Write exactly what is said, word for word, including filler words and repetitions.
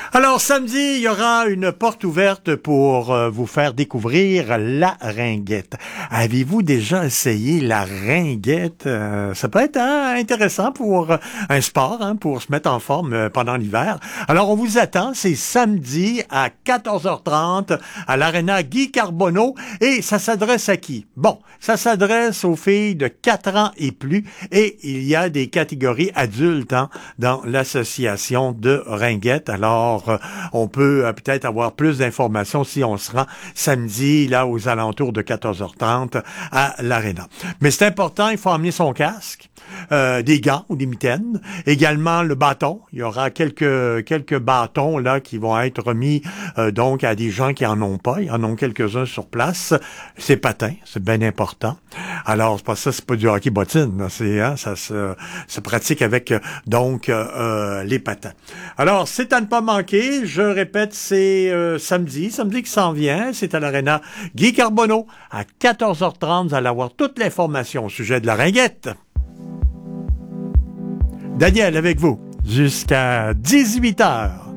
Alors, samedi, il y aura une porte ouverte pour euh, vous faire découvrir la ringuette. Avez-vous déjà essayé la ringuette? Euh, ça peut être hein, intéressant pour euh, un sport, hein, pour se mettre en forme euh, pendant l'hiver. Alors, on vous attend, c'est samedi à quatorze heures trente à l'Arena Guy Carbonneau. Et ça s'adresse à qui? Bon, ça s'adresse aux filles de quatre ans et plus. Et il y a des catégories adultes hein, dans l'association de ringuette. Alors, on peut euh, peut-être avoir plus d'informations si on se rend samedi, là, aux alentours de quatorze heures trente à l'Arena. Mais c'est important, il faut emmener son casque, euh, des gants ou des mitaines, également le bâton. Il y aura quelques quelques bâtons, là, qui vont être remis, euh, donc, à des gens qui en ont pas. Il y en ont quelques-uns sur place. C'est patins, c'est bien important. Alors, c'est pas ça, c'est pas du hockey bottine, là. C'est, hein, ça se, se pratique avec, donc, euh, euh, les patins. Alors, c'est à ne pas manquer. Je répète, c'est euh, samedi, samedi qui s'en vient. C'est à l'Arena Guy Carbonneau à quatorze heures trente. Vous allez avoir toute l'information au sujet de la ringuette. Daniel avec vous jusqu'à dix-huit heures.